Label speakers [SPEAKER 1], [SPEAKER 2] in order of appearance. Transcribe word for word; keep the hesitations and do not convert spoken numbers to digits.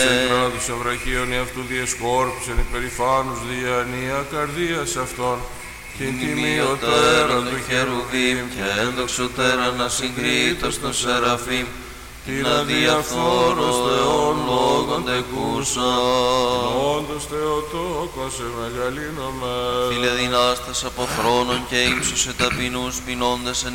[SPEAKER 1] Κράτους ευραχίων αυτού διεσκόρπισεν υπερηφάνους διανία καρδίας αυτών. Την τιμιωτέραν του χερουβίμ και ένδοξοτέραν ασυγκρίτως των σεραφείμ. Την αδιαφθόρος Θεόν λόγων τεκούσα. Όντως Θεοτόκος εμεγαλύνομαι.
[SPEAKER 2] Φίλε δυνάστας από θρόνων και ύψωσε ταπεινούς πεινώντες εν